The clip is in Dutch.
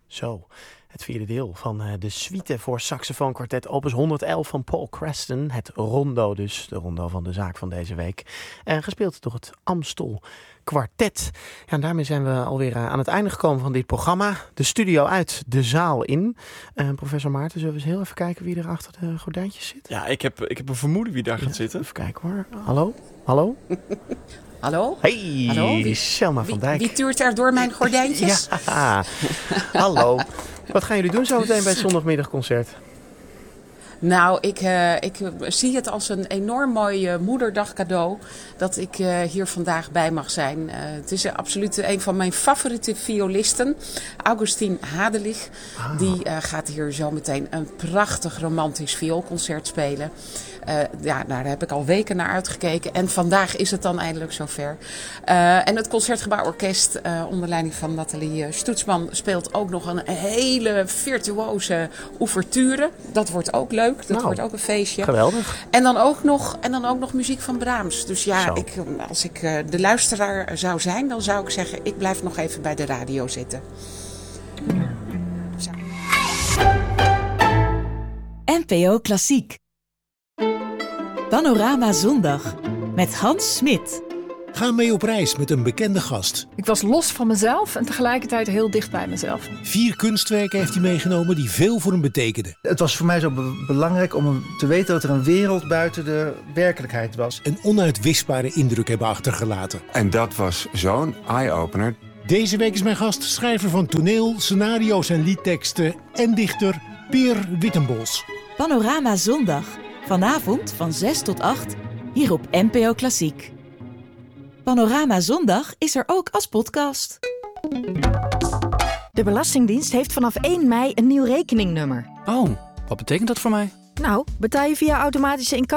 Zo, het vierde deel van de suite voor saxofoonkwartet opus 111 van Paul Creston. Het rondo dus, de rondo van de zaak van deze week. Gespeeld door het Amstel Kwartet. Ja, en daarmee zijn we alweer aan het einde gekomen van dit programma. De studio uit, de zaal in. Professor Maarten, zullen we eens heel even kijken wie er achter de gordijntjes zit? Ja, ik heb een vermoeden wie daar gaat zitten. Even kijken hoor. Hallo? Hallo? Hallo? Hey, Hallo? Selma van Dijk. Wie tuurt er door mijn gordijntjes? Ja, hallo. Wat gaan jullie doen zo meteen bij het zondagmiddagconcert? Nou, ik zie het als een enorm mooi moederdag cadeau dat ik hier vandaag bij mag zijn. Het is absoluut een van mijn favoriete violisten, Augustin Hadelich. Die gaat hier zo meteen een prachtig romantisch vioolconcert spelen. Daar heb ik al weken naar uitgekeken. En vandaag is het dan eindelijk zover. En het Concertgebouworkest onder leiding van Nathalie Stoetsman speelt ook nog een hele virtuoze ouverture. Dat wordt ook leuk. Dat wordt ook een feestje. Geweldig. En dan ook nog muziek van Brahms. Dus ja, als ik de luisteraar zou zijn, dan zou ik zeggen, ik blijf nog even bij de radio zitten. Zo. NPO Klassiek. Panorama Zondag met Hans Smit. Ga mee op reis met een bekende gast. Ik was los van mezelf en tegelijkertijd heel dicht bij mezelf. 4 kunstwerken heeft hij meegenomen die veel voor hem betekenden. Het was voor mij zo belangrijk om te weten dat er een wereld buiten de werkelijkheid was. Een onuitwisbare indruk hebben achtergelaten. En dat was zo'n eye-opener. Deze week is mijn gast schrijver van toneel, scenario's en liedteksten en dichter Peer Wittenbos. Panorama Zondag. Vanavond van 6 tot 8 hier op NPO Klassiek. Panorama Zondag is er ook als podcast. De Belastingdienst heeft vanaf 1 mei een nieuw rekeningnummer. Oh, wat betekent dat voor mij? Nou, betaal je via automatische incasso